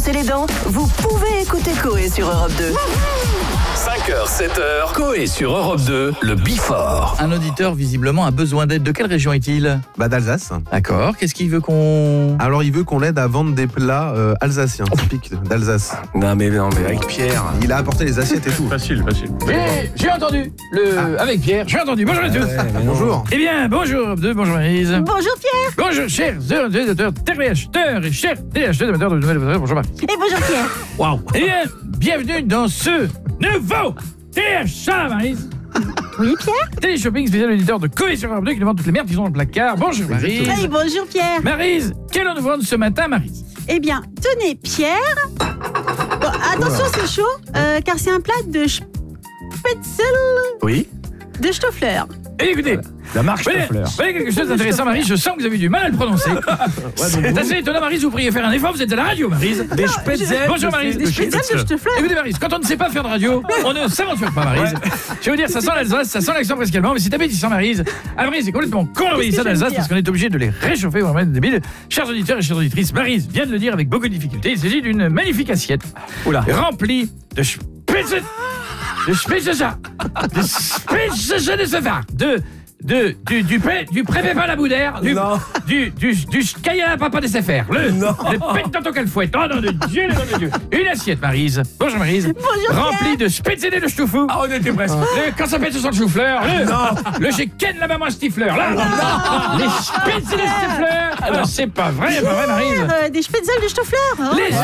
brosser les dents, vous pouvez écouter Coé sur Europe 2. 5h, 7h, Coé sur Europe 2, le Before. Un auditeur visiblement a besoin d'aide. De quelle région est-il ? D'Alsace. D'accord. Qu'est-ce qu'il veut qu'on... Alors il veut qu'on l'aide à vendre des plats alsaciens, typiques d'Alsace. Non mais avec Pierre. Il a apporté les assiettes et tout. Facile. J'ai entendu avec Pierre. J'ai entendu. Bonjour à tous. Bonjour. Eh bien, bonjour Europe 2, bonjour Maryse. Bonjour Pierre. Bonjour chers auditeurs, téléacheteurs et chers téléacheteurs de de nouvelles. Bonjour Maryse. Et bonjour Pierre. Waouh. Eh bien, bienvenue dans ce nouveau téléachat, Maryse. Oui Pierre. Téléshopping spécial auditeur de Coé sur Europe 2 qui nous vend toutes les merdes qu'ils ont dans le placard. Bonjour Maryse. Oui, bonjour Pierre. Maryse, qu'allons-nous vendre ce matin, Maryse ? Eh bien, tenez Pierre. Bon, attention, c'est chaud, car c'est un plat de Spätzle Oui. de Stoffler. Et écoutez, La marque voyez quelque chose d'intéressant, Maryse. Je sens que vous avez du mal à le prononcer. C'est assez étonnant, Maryse. Vous pourriez faire un effort. Vous êtes à la radio, Maryse. Des Spätzle. Bonjour, Maryse. Des Spätzle de Stoffler. Écoutez, Maryse, quand on ne sait pas faire de radio, on ne s'aventure pas, Maryse. Je vais vous dire, ça sent l'Alsace, ça sent l'accent presque allemand, mais c'est appétissant, Maryse. Maryse, c'est complètement con d'envoyer ça d'Alsace parce qu'on est obligé de les réchauffer, vraiment débiles. Chers auditeurs et chères auditrices, Maryse vient de le dire avec beaucoup de difficulté. Il s'agit d'une magnifique assiette remplie de Spätzle. De Spätzle. De Spätzle de Safar. Du préfet à la Boudère, du Kaya Papa de SFR, le pète dans ton calfouette. Oh non de Dieu, de Dieu. Une assiette, Maryse. Bonjour Maryse. Bonjour, remplie de Spätzle de Stouffou. Ah, on était presque. Quand ça pète sur le chou-fleur, le chez Ken la maman Stifler. Les Spätzle de Stifler. C'est pas vrai, Maryse. Des Spätzle de Stoffler. Les